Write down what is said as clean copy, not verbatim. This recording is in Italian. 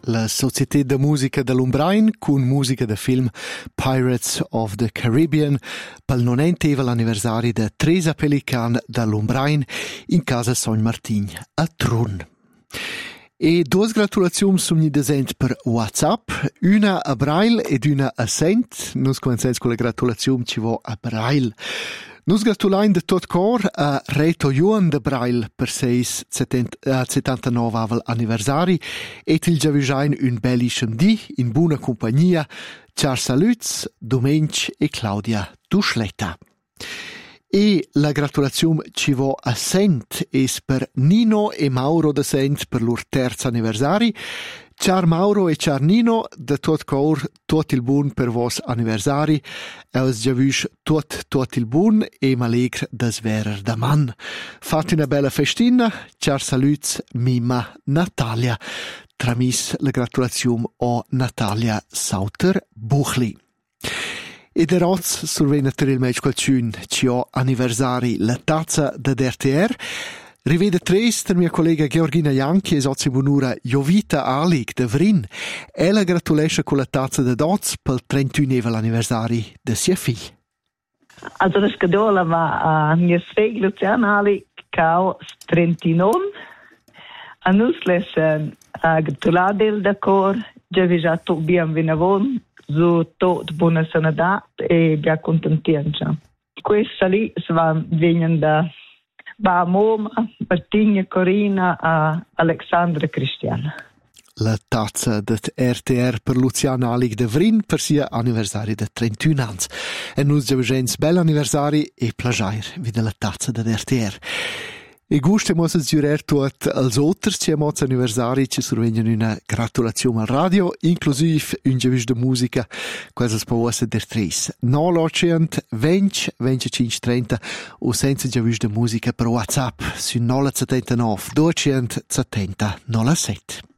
La Società de Musica de Lumbrain con musica del film Pirates of the Caribbean pel nonentevel anniversari de Teresa Pelican da Lumbrain in casa Son Martin a Trun. E due gratulazioni sono desent per WhatsApp, una a Braille ed una a Sent. Nus cominciamo con le gratulazioni ci va a Braille. Nus gratulain de tot cor a Reto Johan de Braille per 79 anniversari et il giavisain un belli scendì in buona compagnia. Ciao saluts, Domenc e Claudia Duschletta. E la gratulazione ci va a Sent es per Nino e Mauro de Sent per loro terzo anniversari. Ciao Mauro e ciao Nino, de tot cor, tot il buon per vos anniversari. Eus giavisch tot il buon e m'allegr des verer da man. Fate una bella festina. Ciao saluts, Mima Natalia. Tramis la gratulazione a Natalia Sauter-Buchli. E der Roz survei naturalmente qualcun ci ha anniversari la tazza da RTR. Rivede tres der mia collega Georgina Janchi e sozi bunura Jovita Alig de Vrin. E la gratulesce con la tazza da Doz pel 31 anniversari de sia figlia. Also das Gedola va a mia sveg Luciana Alig cao 39. A nus lesen gratuladel da cor, già tu bien vinavon, zu tot buona sanità e bia contentienza. Questa lì va venendo da Ba Moma, Martina, Corina a Alexandra Cristiana. La tazza det RTR per Luciana Alig de Vrin per sia anniversari de 31 ans. E nus giavigens bel anniversari e plagiair vide la tazza det RTR. E guste mos giurer tuot als otters ci emoz anniversari ci survegnan una gratulazione al radio, inclusiv un giavisch de musica, quasi pauosa der tres. 900 20 25 30 o senza giavisch de musica per WhatsApp su 079 270 07.